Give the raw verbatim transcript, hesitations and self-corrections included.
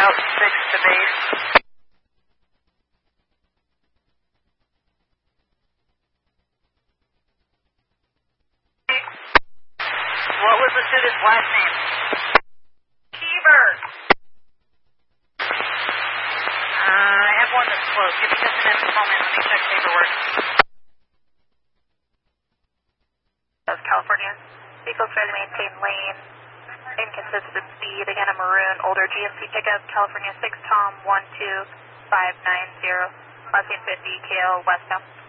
Route six to base. What was the student's last name? Keever. Uh, I have one that's close. Give me just a minute, moment. Let me check paperwork. South California. Vehicles try to maintain lane. Inconsistent speed. Again, a maroon, older G M C pickup. California six Tom one two five nine zero. Last name fifty K L westbound.